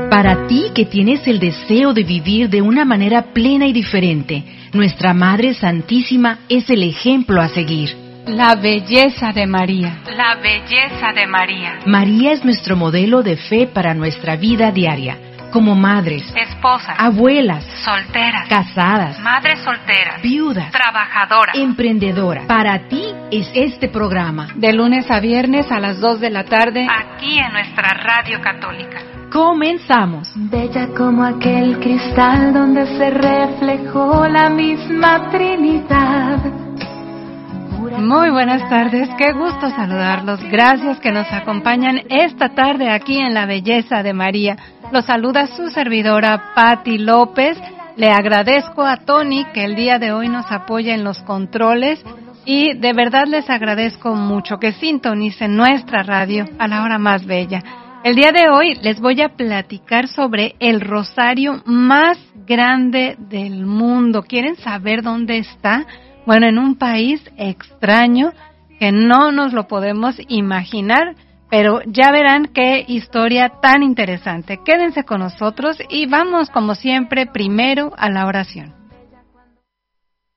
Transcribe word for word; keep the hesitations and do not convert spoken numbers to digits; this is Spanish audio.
Para ti que tienes el deseo de vivir de una manera plena y diferente, nuestra Madre Santísima es el ejemplo a seguir. La belleza de María. La belleza de María. María es nuestro modelo de fe para nuestra vida diaria, como madres, esposas, abuelas, solteras, casadas, madres solteras, viudas, trabajadoras, emprendedoras. Para ti es este programa. De lunes a viernes a las dos de la tarde, aquí en nuestra radio católica. Comenzamos. Bella como aquel cristal donde se reflejó la misma Trinidad. Muy buenas tardes, qué gusto saludarlos. Gracias que nos acompañan esta tarde aquí en La Belleza de María. Los saluda su servidora Patti López. Le agradezco a Tony que el día de hoy nos apoya en los controles y de verdad les agradezco mucho que sintonicen nuestra radio a la hora más bella. El día de hoy les voy a platicar sobre el rosario más grande del mundo. ¿Quieren saber dónde está? Bueno, en un país extraño que no nos lo podemos imaginar, pero ya verán qué historia tan interesante. Quédense con nosotros y vamos, como siempre, primero a la oración.